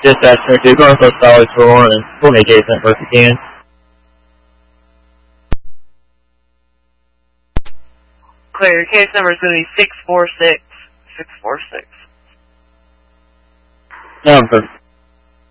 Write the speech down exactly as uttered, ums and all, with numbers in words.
Dispatch two, going close solid for one and pull me adjacent first again. Clear, your case number is going to be six four six. six four six. Number.